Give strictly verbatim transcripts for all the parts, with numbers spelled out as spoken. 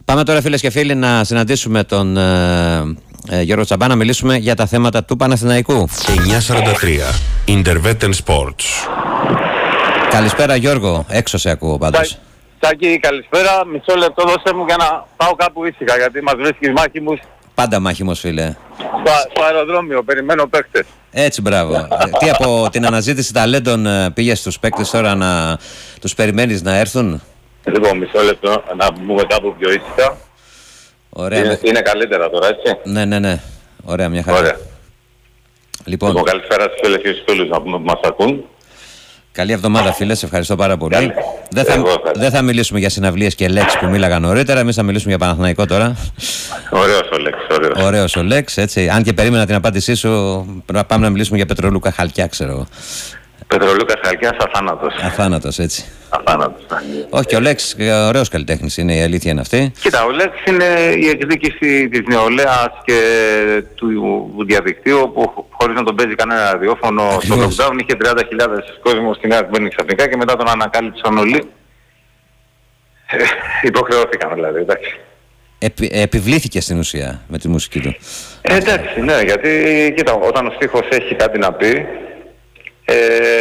Πάμε τώρα, φίλες και φίλοι, να συναντήσουμε τον ε, ε, Γιώργο Τσαμπά, να μιλήσουμε για τα θέματα του Παναθηναϊκού. εννιακόσια σαράντα τρία Intervetten Sports. Καλησπέρα, Γιώργο. Έξω σε ακούω πάντως. Τσάκη, καλησπέρα. Μισό λεπτό δώσε μου για να πάω κάπου ήσυχα, γιατί μας βρίσκεις μάχημους. Πάντα μάχημος, φίλε. Στο, στο αεροδρόμιο, περιμένω παίκτες. Έτσι, μπράβο. ε, τι από την αναζήτηση ταλέντων ε, πήγες στους παίκτες τώρα να τους περιμένεις να έρθουν? Λοιπόν, μισό λεπτό να μπούμε κάπου πιο ήσυχα. Ωραία. Είναι, με... είναι καλύτερα τώρα, έτσι. Ναι, ναι, ναι. Ωραία, μια χαρά. Ωραία. Λοιπόν, Λοιπόν, καλησπέρα στις φίλες και στους φίλους να πούμε που μας ακούν. καλή εβδομάδα, φίλε. Σε ευχαριστώ πάρα πολύ. Καλή. Δεν θα, Εγώ ευχαριστώ. δεν θα μιλήσουμε για συναυλίες και λέξεις που μίλαγα νωρίτερα. Εμείς θα μιλήσουμε για Παναθηναϊκό τώρα. Ωραίος ο Λέξ, ωραίος. Ωραίος ο Λέξ, έτσι. Αν και περίμενα την απάντησή σου, πρέπει να πάμε να μιλήσουμε για Πετρολούκα Χαλκιά, ξέρω εγώ. Πετρολούκα Χαλκιάς, αθάνατος. Αθάνατος, έτσι. Αθάνατος. Όχι, και ο Λέξ, ωραίος καλλιτέχνης είναι, η αλήθεια είναι αυτή. Κοίτα, ο Λέξ είναι η εκδίκηση της νεολαίας και του διαδικτύου που χωρίς να τον παίζει κανένα ραδιόφωνο στο Ακριβώς. lockdown είχε τριάντα χιλιάδες κόσμο στην Νέα Σμύρνη ξαφνικά και μετά τον ανακάλυψαν όλοι. Ε, υποχρεώθηκαν δηλαδή, εντάξει. Επι, επιβλήθηκε στην ουσία με τη μουσική του. Ε, εντάξει, ναι, γιατί κοίτα, όταν ο στίχος έχει κάτι να πει, ε,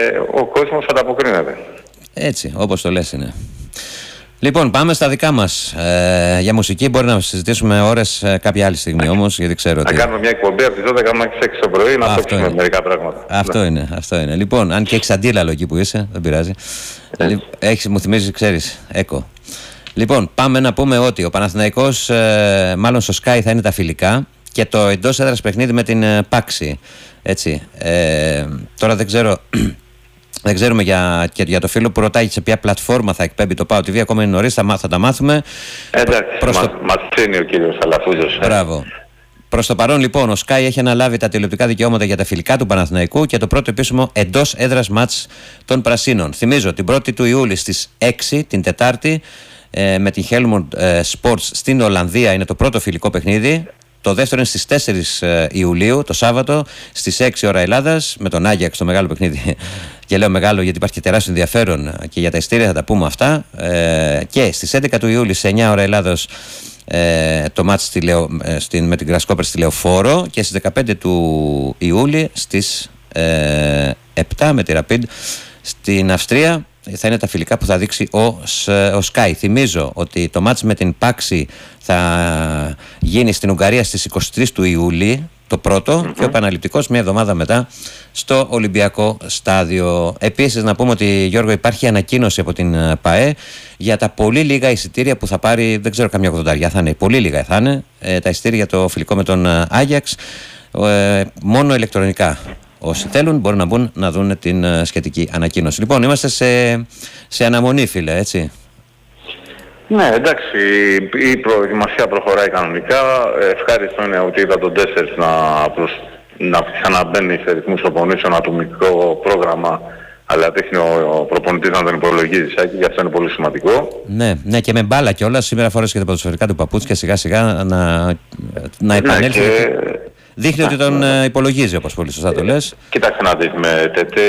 ο κόσμος ανταποκρίνεται. Έτσι, όπως το λες είναι. Λοιπόν, πάμε στα δικά μας. Ε, για μουσική μπορεί να συζητήσουμε ώρες ε, κάποια άλλη στιγμή όμως, γιατί ξέρω Να ότι... κάνουμε μια εκπομπή από τις δώδεκα μέχρι τις έξι το πρωί να Αυτό παίξουμε είναι. μερικά πράγματα. Αυτό είναι, αυτό είναι. Λοιπόν, αν και έχεις αντίλαλο εκεί που είσαι, δεν πειράζει. Έτσι. Έχεις, μου θυμίζεις, ξέρεις, έκο. Λοιπόν, πάμε να πούμε ότι ο Παναθηναϊκός, ε, μάλλον στο Sky θα είναι τα φιλικά και το εντός έδρας παιχνίδι με την ε, Πάξη. Έτσι. Ε, τώρα δεν ξέρω... Δεν ξέρουμε για, και για το φίλο που ρωτάει σε ποια πλατφόρμα θα εκπέμπει το ΠΑΟ τι βι, ακόμα είναι νωρίς, θα, μά- θα τα μάθουμε. Εντάξει, Προς μας, το- μας ψήνει ο κύριος Αλαφούζος. Μπράβο. Προς το παρόν, λοιπόν, ο Sky έχει αναλάβει τα τηλεοπτικά δικαιώματα για τα φιλικά του Παναθηναϊκού και το πρώτο επίσημο εντός έδρας μάτς των Πρασίνων. Θυμίζω, την πρώτη του Ιούλη στις έξι, την Τετάρτη, ε, με την Helmond ε, Sports στην Ολλανδία είναι το πρώτο φιλικό παιχνίδι. Το δεύτερο είναι στις τέσσερις Ιουλίου, το Σάββατο, στις έξι ώρα Ελλάδας, με τον Άγιαξ, το μεγάλο παιχνίδι. Και λέω μεγάλο γιατί υπάρχει και τεράστιο ενδιαφέρον και για τα ειστήρια θα τα πούμε αυτά. Ε, και στις έντεκα του Ιούλη, σε εννιά ώρα Ελλάδος, ε, το μάτς στη Λεω, ε, στην, με την Γκρασκόπερ στη Λεωφόρο και στις δεκαπέντε του Ιούλη, στις ε, επτά με τη Rapid στην Αυστρία. Θα είναι τα φιλικά που θα δείξει ο, ο Sky. Θυμίζω ότι το μάτς με την Πάξη θα γίνει στην Ουγγαρία στις είκοσι τρεις του Ιούλη, το πρώτο, mm-hmm. και ο επαναληπτικός μια εβδομάδα μετά στο Ολυμπιακό Στάδιο. Επίσης να πούμε ότι, Γιώργο, υπάρχει ανακοίνωση από την ΠΑΕ για τα πολύ λίγα εισιτήρια που θα πάρει, δεν ξέρω, καμιά ογδονταριά θα είναι, πολύ λίγα θα είναι, ε, τα εισιτήρια για το φιλικό με τον Άγιαξ, ε, μόνο ηλεκτρονικά. Όσοι θέλουν μπορούν να μπουν να δουν την uh, σχετική ανακοίνωση. Λοιπόν, είμαστε σε, σε αναμονή, φίλε, έτσι. Ναι, εντάξει, η προετοιμασία προχωράει κανονικά. Ευχάριστο είναι ότι είδα τον τέσσερις να, προς, να ξαναμπαίνει σε ρυθμούς προπονήσεων, ατομικό πρόγραμμα, αλλά δείχνει ο, ο προπονητής να τον υπολογίζει, Σάκη, γι' αυτό είναι πολύ σημαντικό. Ναι, ναι, και με μπάλα κιόλας. Σήμερα φόρεσε και τα ποδοσφαιρικά του παπούτσια σιγά σιγά να, να επανέλθει. Ναι, και... Δείχνει ότι τον uh, υπολογίζει, όπως πολύ σωστά το λες. Κοίταξε να δεις, με Τετέ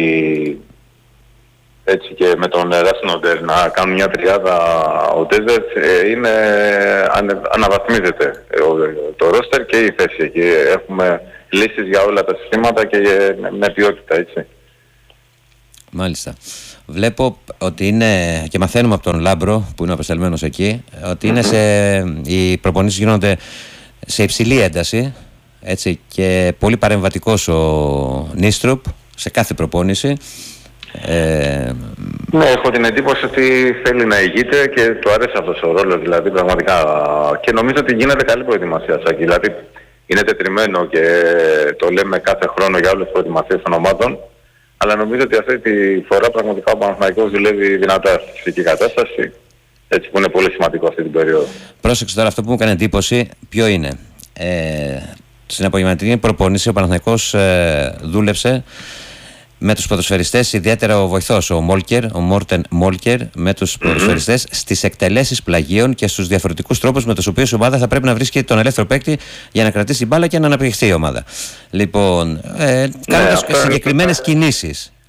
έτσι και με τον Ράσινοντερ να κάνουν μια τριάδα ο Τέζερ, ε, είναι, ανε, αναβαθμίζεται ε, ο, το ρόστερ και η θέση εκεί. Έχουμε λύσεις για όλα τα συστήματα και με, με ποιότητα, έτσι. Μάλιστα. Βλέπω ότι είναι, και μαθαίνουμε από τον Λάμπρο που είναι απεσταλμένος εκεί, ότι είναι σε, οι προπονήσεις γίνονται σε υψηλή ένταση. Έτσι, και πολύ παρεμβατικός ο Νίστρουπ σε κάθε προπόνηση. Ε... Ναι, έχω την εντύπωση ότι θέλει να ηγείται και του αρέσει αυτός ο ρόλος, δηλαδή πραγματικά. Και νομίζω ότι γίνεται καλή προετοιμασία, Σάκη. Δηλαδή είναι τετριμένο και το λέμε κάθε χρόνο για όλες τις προετοιμασίες των ομάδων. Αλλά νομίζω ότι αυτή τη φορά πραγματικά ο Παναθηναϊκός δουλεύει δυνατά στη φυσική κατάσταση. Έτσι που είναι πολύ σημαντικό αυτή την περίοδο. Πρόσεξε τώρα, αυτό που μου έκανε εντύπωση, ποιο είναι. Ε, στην απογευματινή προπόνηση ο Παναθηναϊκός ε, δούλεψε με τους ποδοσφαιριστές, ιδιαίτερα ο βοηθός, ο Μόλκερ, ο Μόρτεν Μόλκερ, με τους mm-hmm. ποδοσφαιριστές στις εκτελέσεις πλαγίων και στους διαφορετικούς τρόπους με τους οποίους η ομάδα θα πρέπει να βρίσκει τον ελεύθερο παίκτη για να κρατήσει την μπάλα και να αναπτυχθεί η ομάδα. Λοιπόν, ε, κάνοντας ναι, συγκεκριμένες κινήσεις.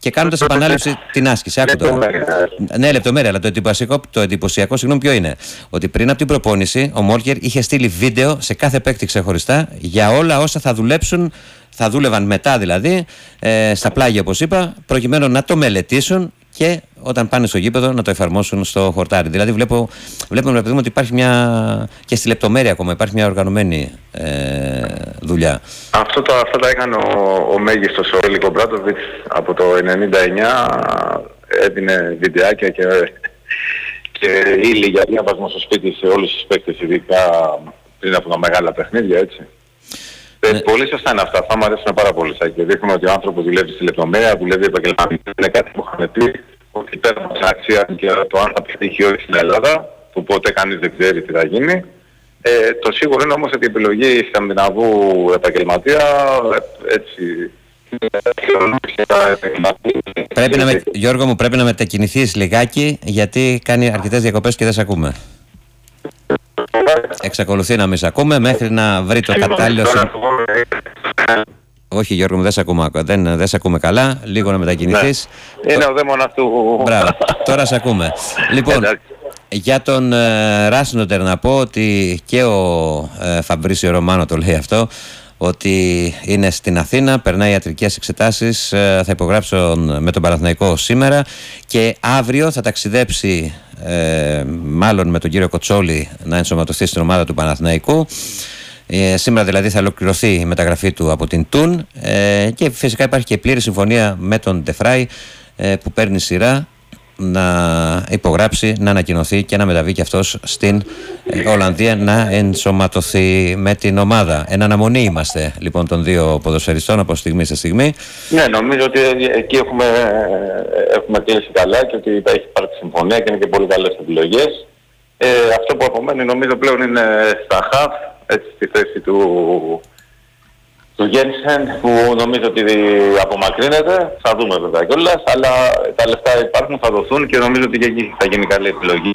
και κάνοντας επανάληψη την άσκηση. Άκου τώρα. Ναι, λεπτομέρεια, αλλά το εντυπωσιακό, το εντυπωσιακό συγγνώμη, ποιο είναι? Ότι πριν από την προπόνηση ο Μόλκερ είχε στείλει βίντεο σε κάθε παίκτη ξεχωριστά για όλα όσα θα δουλέψουν, θα δούλευαν μετά δηλαδή, ε, στα πλάγια όπως είπα, προκειμένου να το μελετήσουν και όταν πάνε στο γήπεδο να το εφαρμόσουν στο χορτάρι. Δηλαδή βλέπω, βλέπουμε παιδί μου, ότι υπάρχει μια, και στη λεπτομέρεια ακόμα, υπάρχει μια οργανωμένη ε, δουλειά. Αυτό το, αυτό το έκανε ο, ο μέγιστος ο Έλικο Μπράτοβιτς από το ενενήντα εννιά, έδινε βιντεάκια και, και ύλη για διάβασμα στο σπίτι σε όλους τους παίκτες, ειδικά πριν από τα μεγάλα παιχνίδια, έτσι. Ναι. Πολύ σωστά είναι αυτά. Αυτά μου αρέσουν πάρα πολύ. Και δείχνουμε ότι ο άνθρωπος δουλεύει στη λεπτομέρεια, δουλεύει επαγγελματικά. Είναι κάτι που είχαμε πει ότι παίρνουμε την αξία και το αν θα πετύχει όχι στην Ελλάδα, που ποτέ κανείς δεν ξέρει τι θα γίνει. Ε, το σίγουρο είναι όμως ότι η επιλογή Σκανδιναβού επαγγελματία έτσι. Πρέπει να με, Γιώργο μου, πρέπει να μετακινηθείς λιγάκι, γιατί κάνει αρκετές διακοπές και δεν σε ακούμε. Εξακολουθεί να μην σε ακούμε μέχρι να βρει το κατάλληλο. Όχι Γιώργο μου, δεν σε ακούμε, δεν, δεν σε ακούμε καλά. Λίγο να μετακινηθείς. Ναι. Είναι ο δαίμονας του. Μπράβο, τώρα σε ακούμε. Λοιπόν, για τον ε, Ράσνοντερ να πω ότι και ο ε, Φαμπρίσιο Ρωμάνο το λέει αυτό, ότι είναι στην Αθήνα, περνάει ιατρικές εξετάσεις, ε, θα υπογράψω με τον Παναθηναϊκό σήμερα και αύριο θα ταξιδέψει ε, μάλλον με τον κύριο Κοτσόλη να ενσωματωθεί στην ομάδα του Παναθηναϊκού. Ε, σήμερα δηλαδή θα ολοκληρωθεί η μεταγραφή του από την Τουν ε, και φυσικά υπάρχει και πλήρη συμφωνία με τον Ντεφράι ε, που παίρνει σειρά να υπογράψει, να ανακοινωθεί και να μεταβεί και αυτός στην ε, Ολλανδία να ενσωματωθεί με την ομάδα. Εν αναμονή είμαστε λοιπόν των δύο ποδοσφαιριστών από στιγμή σε στιγμή. Ναι, νομίζω ότι εκεί έχουμε, έχουμε κλείσει καλά και ότι έχει υπάρξει συμφωνία και είναι και πολύ καλές επιλογές. Ε, αυτό που απομένει νομίζω πλέον είναι στα χαφ, έτσι στη θέση του του Γένσεν, που νομίζω ότι απομακρύνεται. Θα δούμε βέβαια κιόλας, αλλά τα λεφτά υπάρχουν, θα δοθούν και νομίζω ότι και εκεί θα γίνει καλή επιλογή.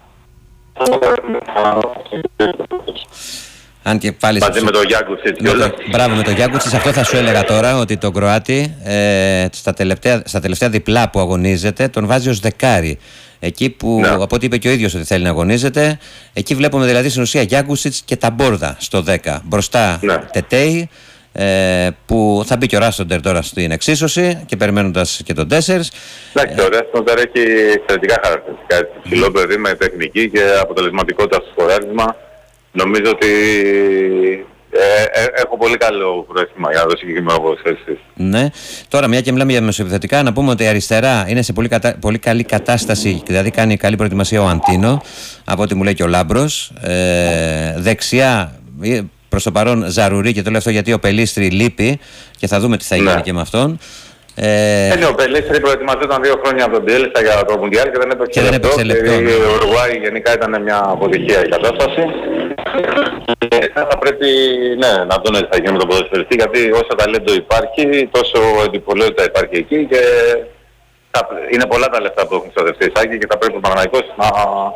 Αν και πάλι μαζί σε... με τον Γιάνκουτσιτς κιόλας. Μπράβο, με τον Γιάνκουτσιτς. Αυτό θα σου έλεγα τώρα, ότι τον Κροάτι ε, στα, τελευταία, στα τελευταία διπλά που αγωνίζεται τον βάζει ως δεκάρι. Εκεί που, ναι. από ό,τι είπε και ο ίδιος ότι θέλει να αγωνίζεται, εκεί βλέπουμε δηλαδή στην ουσία Γιάνκουτσιτς και τα Μπόρδα στο δέκα. Μπροστά ναι. Τετέι, ε, που θα μπει και ο Ράσνοντερ τώρα στην εξίσωση και περιμένοντας και τον Τέσσερς. Εντάξει, ο Ράσνοντερ έχει εξαιρετικά χαρακτηριστικά. Ψηλό παιδί με τεχνική και αποτελεσματικότητα στο σκοράρισμα. Νομίζω ότι ε, ε, έχω πολύ καλό πρόθυμα για να δω συγκεκριμένο ποδοσφαιριστή. Ναι. Τώρα, μια και μιλάμε για μεσοεπιθετικά, να πούμε ότι αριστερά είναι σε πολύ, κατα... πολύ καλή κατάσταση, δηλαδή κάνει καλή προετοιμασία ο Αντίνο, από ό,τι μου λέει και ο Λάμπρος. Ε, δεξιά, προς το παρόν Ζαρουρί, και το λέω αυτό γιατί ο Πελίστρη λείπει και θα δούμε τι θα γίνει ναι. και με αυτόν. Ε, ναι, ο Πελίστρη προετοιμαζόταν δύο χρόνια από τον Τιέλιστα για το Μουντιάλ και δεν έπαιξε λεπτό. Και ο Ουρουάη γενικά ήταν μια αποτυχία η κατάσταση. Ε, θα πρέπει ναι, να δούμε τι θα γίνει με τον ποδοσφαιριστή, γιατί όσο ταλέντο υπάρχει, τόσο εντυπωσιότητα υπάρχει εκεί και θα, είναι πολλά τα λεφτά που έχουν ξοδευτεί και θα πρέπει ο Παναθηναϊκός να...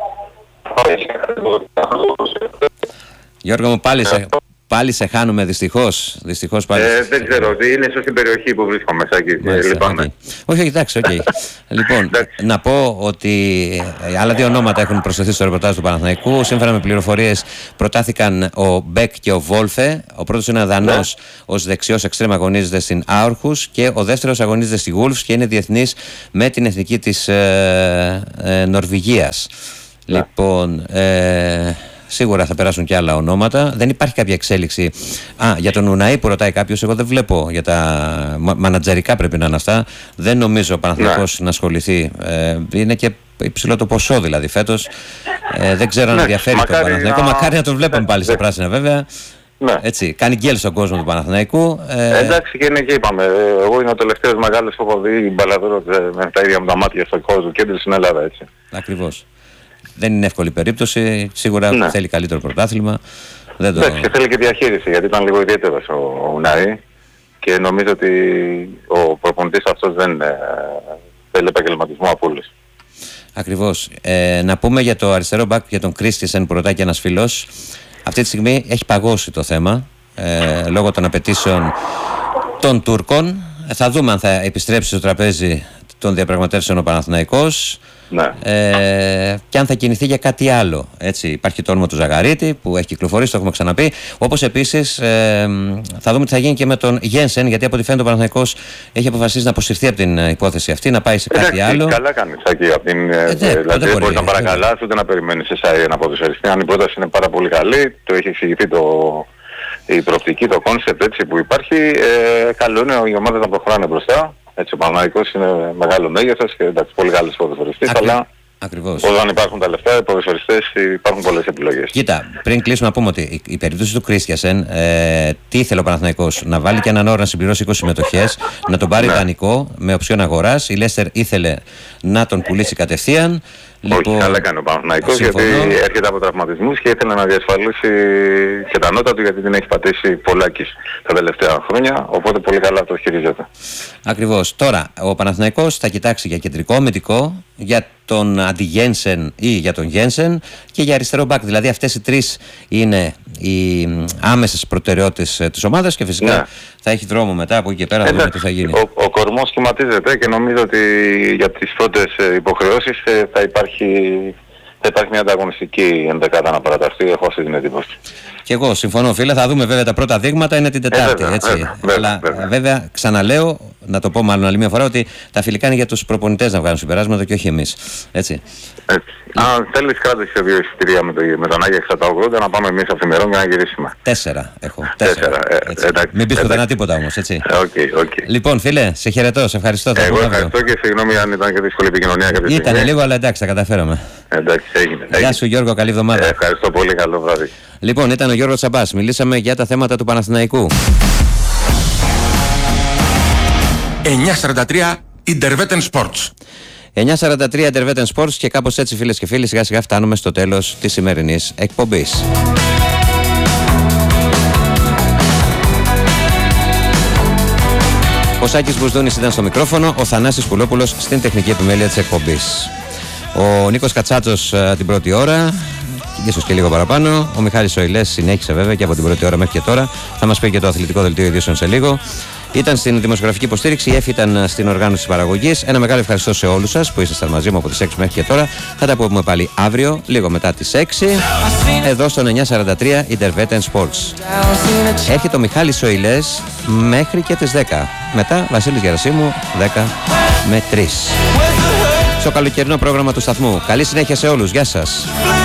Γιώργο μου, πάλι σε, πάλι σε χάνουμε δυστυχώς. Δυστυχώς πάλι. Ε, δεν ξέρω, είναι ίσως στην περιοχή που βρίσκομαι μέσα και λυπάμαι. Όχι, όχι, εντάξει, οκ. Okay. Λοιπόν, να πω ότι άλλα δύο ονόματα έχουν προσθεθεί στο ρεπορτάζ του Παναθηναϊκού. Σύμφωνα με πληροφορίες προτάθηκαν ο Μπεκ και ο Βόλφε. Ο πρώτος είναι Δανός, yeah. ως δεξιός εξτρέμ αγωνίζεται στην Άουρχους και ο δεύτερος αγωνίζεται στη Wolves και είναι διεθνής με την εθνική της ε, ε, Νορβηγίας. Yeah. Λοιπόν, ε, σίγουρα θα περάσουν και άλλα ονόματα. Δεν υπάρχει κάποια εξέλιξη. Α, για τον Ουναή που ρωτάει κάποιος, εγώ δεν βλέπω για τα μανατζερικά, πρέπει να είναι αυτά. Δεν νομίζω ο Παναθηναϊκός ναι. να ασχοληθεί. Ε, είναι και υψηλό το ποσό δηλαδή φέτος. Ε, δεν ξέρω αν ναι, ενδιαφέρει τον Παναθηναϊκό. Να... Μακάρι να τον βλέπουμε πάλι στα πράσινα βέβαια. Ναι. Έτσι, κάνει γκέλ στον κόσμο του Παναθηναϊκού. Ε... Εντάξει, και είναι και είπαμε. Εγώ είμαι ο τελευταίος μεγάλος που έχω δει μπαλαδόρο με τα ίδια μου τα μάτια στο κόσμο του κέντρου στην Ελλάδα. Έτσι. Ακριβώς. Δεν είναι εύκολη περίπτωση. Σίγουρα ναι. θέλει καλύτερο πρωτάθλημα. Δεν το... Εντάξει, και θέλει και διαχείριση, γιατί ήταν λίγο ιδιαίτερος ο Ουναή και νομίζω ότι ο προπονητής αυτός δεν ε, θέλει επαγγελματισμό από όλους. Ακριβώς. Ε, να πούμε για το αριστερό μπακ, για τον Κρίστισεν που ρωτάει και ένας φίλος. Αυτή τη στιγμή έχει παγώσει το θέμα ε, λόγω των απαιτήσεων των Τούρκων. Θα δούμε αν θα επιστρέψει στο τραπέζι των διαπραγματεύσεων ο Παναθηναϊκός. Ναι. Ε, και αν θα κινηθεί για κάτι άλλο. Έτσι, υπάρχει το όνομα του Ζαγαρίτη που έχει κυκλοφορήσει, το έχουμε ξαναπεί. Όπως επίσης ε, θα δούμε τι θα γίνει και με τον Γένσεν, γιατί από ό,τι φαίνεται ο Παναθηναϊκός έχει αποφασίσει να αποσυρθεί από την υπόθεση αυτή, να πάει σε κάτι Εντάξει, άλλο. Καλά κάνει Σάκη. Από την, ε, δηλαδή δεν μπορεί, μπορεί να παρακαλάσει ούτε να περιμένει εσά να ποδοσφαιριστεί. Αν η πρόταση είναι πάρα πολύ καλή, το έχει εξηγηθεί το, η προοπτική, το κόνσεπτ έτσι που υπάρχει. Ε, καλό είναι οι ομάδες να προχωράνε μπροστά. Έτσι, ο Παναθηναϊκός είναι μεγάλο μέγεθος και εντάξει, πολύ καλός ποδοσφαιριστής, Ακρι... αλλά ακριβώς. όταν υπάρχουν τα λεφτά, οι ποδοσφαιριστές υπάρχουν πολλές επιλογές. Κοίτα, πριν κλείσουμε να πούμε ότι η, η περίπτωση του Κρίστιανσεν, ε, τι ήθελε ο Παναθηναϊκός, να βάλει και έναν όρο να συμπληρώσει είκοσι συμμετοχές, να τον πάρει δανεικό με οψιόν αγοράς. Η Λέστερ ήθελε να τον πουλήσει κατευθείαν. Λοιπόν, όχι, καλά κάνει ο Παναθηναϊκός γιατί έρχεται από τραυματισμούς και ήθελε να διασφαλίσει και τα νότα του γιατί την έχει πατήσει πολλάκις τα τελευταία χρόνια, οπότε πολύ καλά το χειρίζεται. Ακριβώς. Τώρα, ο Παναθηναϊκός θα κοιτάξει για κεντρικό αμυντικό, για τον αντι-Γένσεν ή για τον Γένσεν και για αριστερό μπακ. Δηλαδή αυτές οι τρεις είναι οι άμεσες προτεραιότητες της ομάδας και φυσικά ναι. θα έχει δρόμο μετά από εκεί και πέρα να δούμε τι θα γίνει. Ο, ο κορμός σχηματίζεται και νομίζω ότι για τις πρώτες υποχρεώσεις θα υπάρχει, θα υπάρχει μια ανταγωνιστική ενδεκάδα να παραταστεί, έχω αυτή την εντύπωση. Και εγώ συμφωνώ φίλε, θα δούμε βέβαια τα πρώτα δείγματα είναι την Τετάρτη, ε, έτσι. Βέβαια, βέβαια, Αλλά βέβαια. βέβαια ξαναλέω, να το πω μάλλον άλλη μια φορά, ότι τα φιλικά είναι για τους προπονητές να βγάλουν συμπεράσματα και όχι εμείς. Έτσι. έτσι. Αν θέλεις κράτησε δύο εισιτήρια με, το, με τον Άγια εξήντα ογδόντα να πάμε εμείς αυθημερών για να γυρίσουμε. Τέσσερα έχω. Τέσσερα. Τέσσερα. Ε, Μην πεις πουθενά τίποτα όμως, έτσι. Okay, okay. Λοιπόν φίλε, σε χαιρετώ, σε ευχαριστώ. Εγώ ευχαριστώ και συγγνώμη αν ήταν και δύσκολη επικοινωνία. Ήταν λίγο, αλλά εντάξει, τα καταφέραμε. Εντάξει, έγινε. Γεια σου Γιώργο, καλή εβδομάδα. Ε, ευχαριστώ πολύ, καλό βράδυ. Λοιπόν, ήταν ο Γιώργος Τσαμπάς. Μιλήσαμε για τα θέματα του Παναθηναϊκού. εννιά σαράντα τρία Intervetten Sports. εννιά σαράντα τρία Intervetten Sports και κάπως έτσι φίλες και φίλοι σιγά σιγά φτάνουμε στο τέλος της σημερινής εκπομπής. Ο Σάκης Μπουσδούνης ήταν στο μικρόφωνο, ο Θανάσης Πουλόπουλος στην τεχνική επιμέλεια της εκπομπής. Ο Νίκος Κατσάτσος την πρώτη ώρα, ίσως και λίγο παραπάνω. Ο Μιχάλης Σοηλές συνέχισε βέβαια και από την πρώτη ώρα μέχρι και τώρα. Θα μας πει και το αθλητικό δελτίο ειδήσεων σε λίγο. Ήταν στην δημοσιογραφική υποστήριξη, η Εφ ήταν στην οργάνωση της παραγωγής. Ένα μεγάλο ευχαριστώ σε όλους σας που ήσασταν μαζί μου από τις έξι μέχρι και τώρα. Θα τα πούμε πάλι αύριο, λίγο μετά τις έξι, εδώ στον εννιά σαράντα τρία Intervetten Sports. Έρχεται ο Μιχάλης Σοηλές μέχρι και τις δέκα. Μετά Βασίλης Γερασίμου, δέκα με τρεις. Στο καλοκαιρινό πρόγραμμα του σταθμού. Καλή συνέχεια σε όλους. Γεια σας.